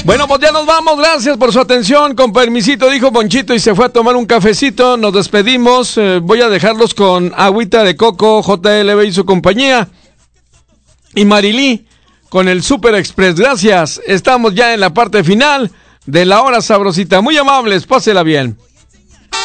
Bueno, pues ya nos vamos, gracias por su atención, con permisito, dijo Ponchito y se fue a tomar un cafecito, nos despedimos, voy a dejarlos con Agüita de Coco, JLB y su compañía, y Marilí con el Super Express, gracias, estamos ya en la parte final de la hora sabrosita, muy amables, pásela bien.